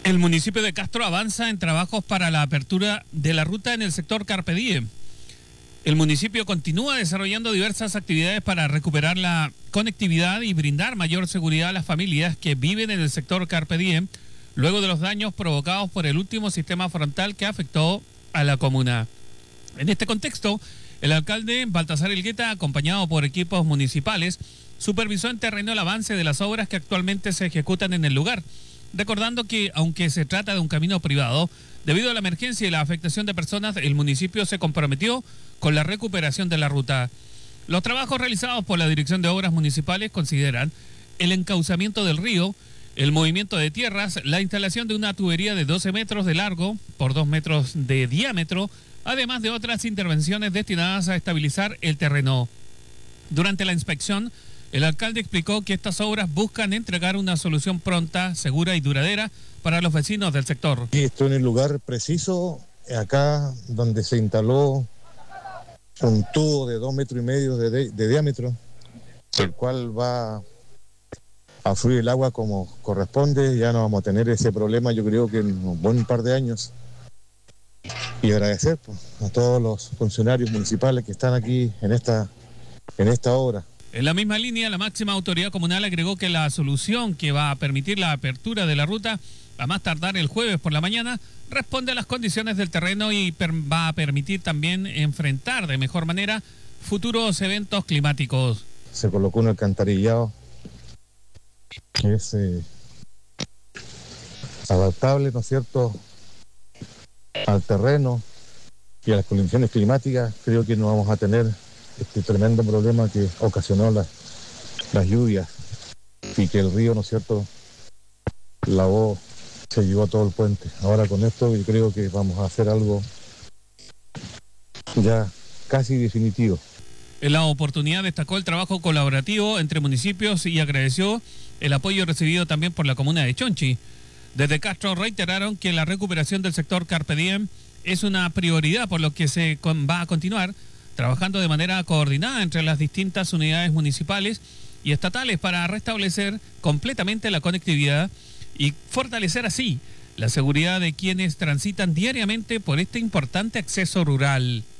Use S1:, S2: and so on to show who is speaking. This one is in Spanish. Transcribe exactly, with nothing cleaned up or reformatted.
S1: El municipio de Castro avanza en trabajos para la apertura de la ruta en el sector Carpe Diem. El municipio continúa desarrollando diversas actividades para recuperar la conectividad y brindar mayor seguridad a las familias que viven en el sector Carpe Diem, luego de los daños provocados por el último sistema frontal que afectó a la comuna. En este contexto, el alcalde Baltasar Elgueta, acompañado por equipos municipales, supervisó en terreno el avance de las obras que actualmente se ejecutan en el lugar, recordando que, aunque se trata de un camino privado, debido a la emergencia y la afectación de personas, el municipio se comprometió con la recuperación de la ruta. Los trabajos realizados por la Dirección de Obras Municipales consideran el encauzamiento del río, el movimiento de tierras, la instalación de una tubería de doce metros de largo por dos metros de diámetro, además de otras intervenciones destinadas a estabilizar el terreno. Durante la inspección, el alcalde explicó que estas obras buscan entregar una solución pronta, segura y duradera para los vecinos del sector.
S2: Y estoy en el lugar preciso, acá donde se instaló un tubo de dos metros y medio de, de, de diámetro, el cual va a fluir el agua como corresponde. Ya no vamos a tener ese problema, yo creo que en un buen par de años. Y agradecer pues, a todos los funcionarios municipales que están aquí en esta, en esta obra.
S1: En la misma línea, la máxima autoridad comunal agregó que la solución que va a permitir la apertura de la ruta, a más tardar el jueves por la mañana, responde a las condiciones del terreno y va a permitir también enfrentar de mejor manera futuros eventos climáticos.
S2: Se colocó un alcantarillado que es eh, adaptable, ¿no es cierto?, al terreno y a las condiciones climáticas. Creo que no vamos a tener este tremendo problema que ocasionó la, las lluvias y que el río, ¿no es cierto?, lavó, se llevó todo el puente. Ahora con esto yo creo que vamos a hacer algo ya casi definitivo.
S1: En la oportunidad destacó el trabajo colaborativo entre municipios y agradeció el apoyo recibido también por la comuna de Chonchi. Desde Castro reiteraron que la recuperación del sector Carpe Diem es una prioridad, por lo que se va a continuar trabajando de manera coordinada entre las distintas unidades municipales y estatales para restablecer completamente la conectividad y fortalecer así la seguridad de quienes transitan diariamente por este importante acceso rural.